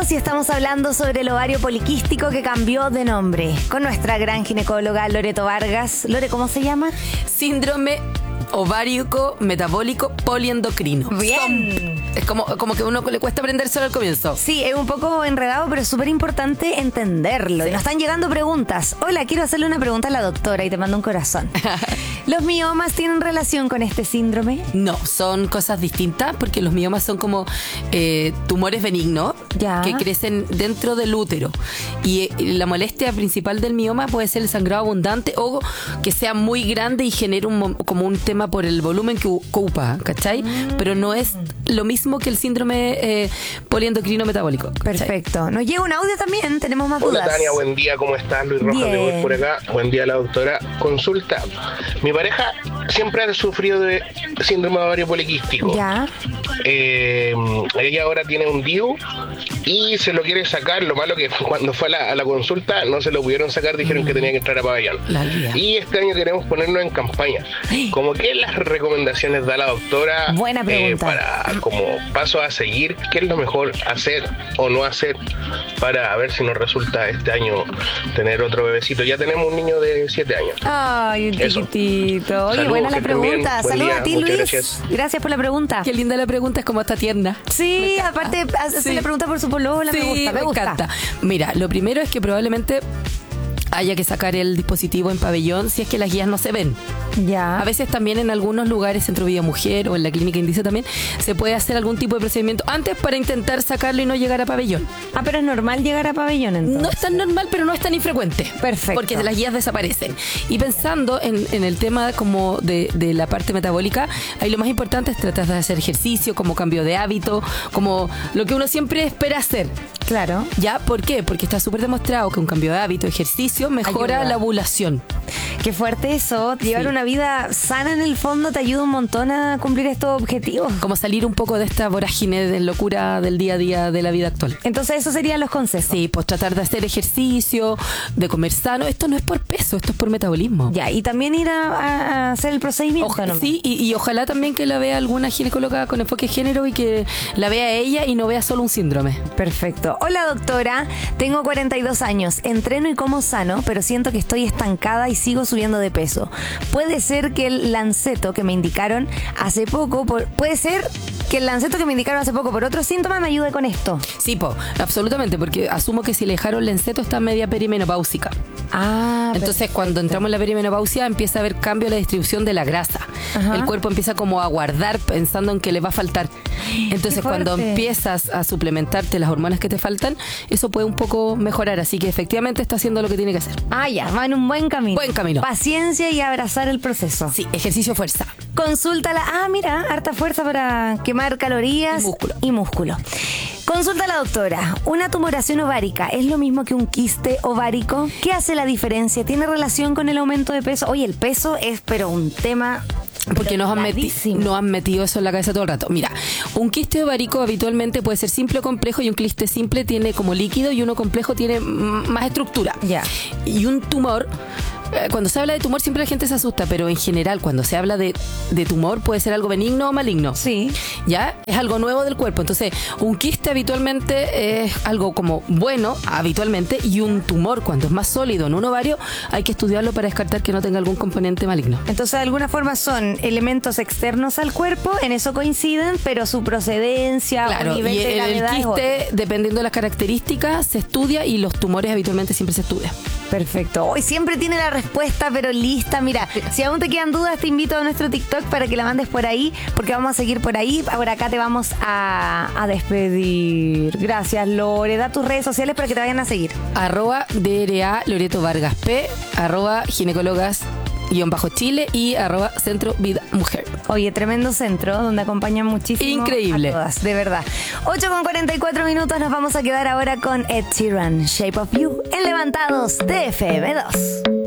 Seguimos y estamos hablando sobre el ovario poliquístico que cambió de nombre con nuestra gran ginecóloga Loreto Vargas. Lore, ¿cómo se llama? Síndrome ovárico metabólico poliendocrino. Bien. Es como que a uno le cuesta aprendérselo al comienzo. Sí, es un poco enredado, pero es súper importante entenderlo. Sí. Y nos están llegando preguntas. Hola, quiero hacerle una pregunta a la doctora y te mando un corazón. ¿Los miomas tienen relación con este síndrome? No, son cosas distintas porque los miomas son como tumores benignos que crecen dentro del útero. Y la molestia principal del mioma puede ser el sangrado abundante o que sea muy grande y genere como un tema por el volumen que ocupa, ¿cachai? Pero no es lo mismo que el síndrome poliendocrino metabólico. ¿Cachai? Perfecto. Nos llega un audio también, tenemos más dudas. Hola Tania, buen día, ¿cómo estás? Luis Rojas de Hoy por acá. Buen día a la doctora. Consulta. Mi pareja siempre ha sufrido de síndrome de ovario poliquístico. Ya. Ella ahora tiene un DIU y se lo quiere sacar. Lo malo que cuando fue a la consulta no se lo pudieron sacar, dijeron que tenía que entrar a pabellón. Y este año queremos ponernos en campaña. Como que las recomendaciones da la doctora. Buena pregunta. Para como paso a seguir, ¿qué es lo mejor hacer o no hacer para ver si nos resulta este año tener otro bebecito? Ya tenemos un niño de 7 años. Ay, un chiquitito. Oye, buena la pregunta. Saludos a ti, Luis. Gracias por la pregunta. Qué linda la pregunta, es como está tierna. Sí, aparte se le pregunta por su polola, sí, me encanta. Mira, lo primero es que probablemente haya que sacar el dispositivo en pabellón si es que las guías no se ven. Ya. A veces también en algunos lugares, Centro Vida Mujer o en la Clínica Índice también, se puede hacer algún tipo de procedimiento antes para intentar sacarlo y no llegar a pabellón. Ah, pero es normal llegar a pabellón entonces. No es tan normal, pero no es tan infrecuente. Perfecto. Porque las guías desaparecen. Y pensando en el tema como de la parte metabólica, ahí lo más importante es tratar de hacer ejercicio, como cambio de hábito, como lo que uno siempre espera hacer. Claro. ¿Ya? ¿Por qué? Porque está súper demostrado que un cambio de hábito, ejercicio, mejora la ovulación. Qué fuerte eso. Llevar una vida sana en el fondo te ayuda un montón a cumplir estos objetivos. Como salir un poco de esta vorágine de locura del día a día de la vida actual. Entonces esos serían los consejos. Sí, pues tratar de hacer ejercicio, de comer sano. Esto no es por peso, esto es por metabolismo. Ya, y también ir a hacer el procedimiento. Sí, y ojalá también que la vea alguna ginecóloga con enfoque de género y que la vea ella y no vea solo un síndrome. Perfecto. Hola doctora, tengo 42 años, entreno y como sano, pero siento que estoy estancada y sigo subiendo de peso. Puede ser que el lanceto que me indicaron hace poco por otro síntoma me ayude con esto. Sí, absolutamente, porque asumo que si le dejaron lanceto está media perimenopáusica. Entonces perfecto. Cuando entramos en la perimenopausia empieza a haber cambio en la distribución de la grasa. Ajá. El cuerpo empieza como a guardar pensando en que le va a faltar. Entonces cuando empiezas a suplementarte las hormonas que te faltan, eso puede un poco mejorar, así que efectivamente está haciendo lo que tiene que hacer. Ya, va en un buen camino. Buen camino. Paciencia y abrazar el proceso. Sí, ejercicio, fuerza. Consúltala. Mira, harta fuerza para quemar calorías y músculo. Consulta a la doctora. ¿Una tumoración ovárica es lo mismo que un quiste ovárico? ¿Qué hace la diferencia? ¿Tiene relación con el aumento de peso? Oye, el peso es pero un tema... Porque nos han metido eso en la cabeza todo el rato. Mira, un quiste ovárico habitualmente puede ser simple o complejo, y un quiste simple tiene como líquido y uno complejo tiene más estructura. Ya. Y un tumor, cuando se habla de tumor siempre la gente se asusta, pero en general cuando se habla de tumor puede ser algo benigno o maligno. Sí. ¿Ya? Es algo nuevo del cuerpo. Entonces, un quiste habitualmente es algo como bueno, habitualmente, y un tumor cuando es más sólido en un ovario hay que estudiarlo para descartar que no tenga algún componente maligno. Entonces, de alguna forma son elementos externos al cuerpo, en eso coinciden, pero su procedencia o nivel de gravedad. El quiste, dependiendo de las características, se estudia, y los tumores habitualmente siempre se estudian. Perfecto. Hoy siempre tiene la respuesta, pero lista. Mira, si aún te quedan dudas, te invito a nuestro TikTok para que la mandes por ahí, porque vamos a seguir por ahí. Ahora acá te vamos a despedir. Gracias, Lore. Da tus redes sociales para que te vayan a seguir. @DRA Loreto Vargas P, @ginecólogas_Chile y @Centro Vida Mujer. Oye, tremendo centro donde acompañan muchísimo. Increíble. A todas, de verdad. 8:44, nos vamos a quedar ahora con Ed Sheeran, Shape of You, en Levantados de FM2.